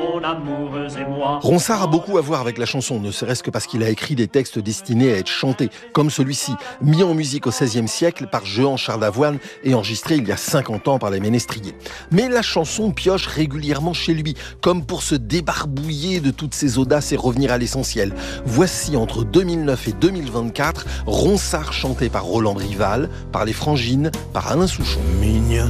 mon amoureuse et moi. Ronsard a beaucoup à voir avec la chanson, ne serait-ce que parce qu'il a écrit des textes destinés à être chantés, comme celui-ci, mis en musique au XVIe siècle par Jehan Charles Lavoine et enregistré il y a 50 ans par les Ménestriers. Mais la chanson pioche régulièrement chez lui, comme pour se débarbouiller de toutes ses audaces et revenir à l'essentiel. Voici entre 2009 et 2024, Ronsard chanté par Roland Rival, par les Frangines, par Alain Souchon. Mignonne.